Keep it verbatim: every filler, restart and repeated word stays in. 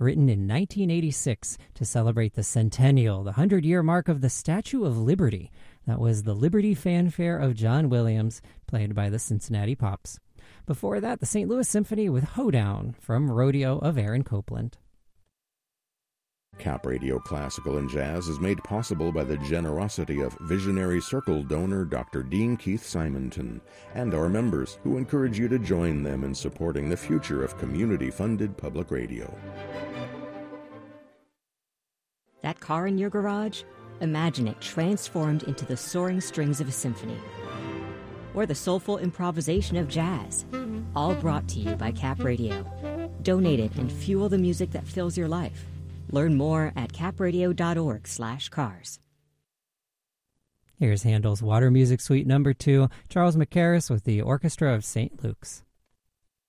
written in nineteen eighty-six to celebrate the centennial, the hundred-year mark of the Statue of Liberty. That was the Liberty Fanfare of John Williams, played by the Cincinnati Pops. Before that, the Saint Louis Symphony with Hoedown from Rodeo of Aaron Copland. Cap Radio Classical and Jazz is made possible by the generosity of visionary Circle donor Doctor Dean Keith Simonton and our members, who encourage you to join them in supporting the future of community-funded public radio. That car in your garage? Imagine it transformed into the soaring strings of a symphony. Or the soulful improvisation of jazz. All brought to you by Cap Radio. Donate it and fuel the music that fills your life. Learn more at capradio.org slash cars. Here's Handel's Water Music Suite number two, Charles Mackerras with the Orchestra of Saint Luke's.